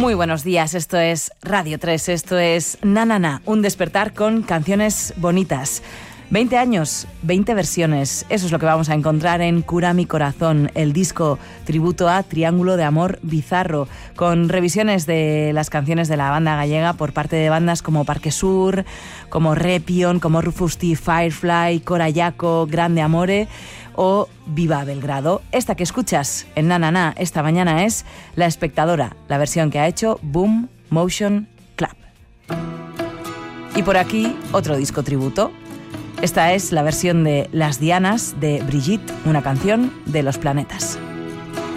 Muy buenos días, esto es Radio 3, esto es Na Na Na, un despertar con canciones bonitas. 20 años, 20 versiones, eso es lo que vamos a encontrar en Cura mi corazón, el disco tributo a Triángulo de Amor Bizarro, con revisiones de las canciones de la banda gallega por parte de bandas como Parque Sur, como Repion, como Rufus T, Firefly, Corayaco, Grande Amore o Viva Belgrado. Esta que escuchas en Na Na Na esta mañana es La Espectadora, la versión que ha hecho Boom Motion Club. Y por aquí otro disco tributo. Esta es la versión de Las Dianas de Brigitte, una canción de Los Planetas.